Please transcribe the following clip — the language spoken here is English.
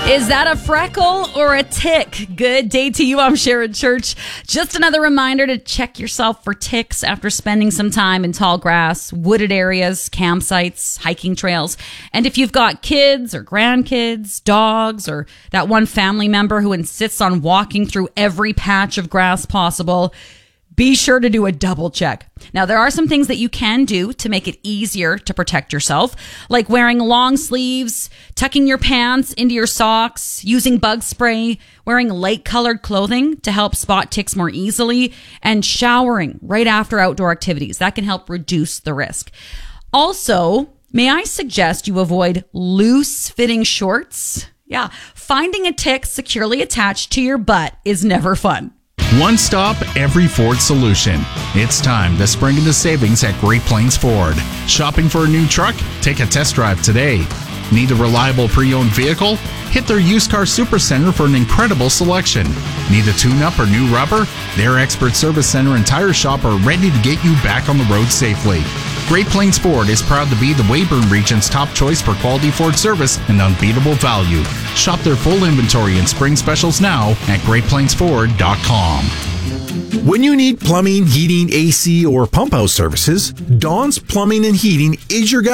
Is that a freckle or a tick? Good day to you. I'm Sharon Church. Just another reminder to check yourself for ticks after spending some time in tall grass, wooded areas, campsites, hiking trails. And if you've got kids or grandkids, dogs, or that one family member who insists on walking through every patch of grass possible, be sure to do a double check. Now, there are some things that you can do to make it easier to protect yourself, like wearing long sleeves, tucking your pants into your socks, using bug spray, wearing light-colored clothing to help spot ticks more easily, and showering right after outdoor activities. That can help reduce the risk. Also, may I suggest you avoid loose-fitting shorts? Yeah, finding a tick securely attached to your butt is never fun. One stop, every Ford solution. It's time to spring into savings at Great Plains Ford. Shopping for a new truck? Take a test drive today. Need a reliable pre-owned vehicle? Hit their used car supercenter for an incredible selection. Need a tune-up or new rubber? Their expert service center and tire shop are ready to get you back on the road safely. Great Plains Ford is proud to be the Weyburn region's top choice for quality Ford service and unbeatable value. Shop their full inventory and spring specials now at GreatPlainsFord.com. When you need plumbing, heating, AC, or pump house services, Dawn's Plumbing and Heating is your guy.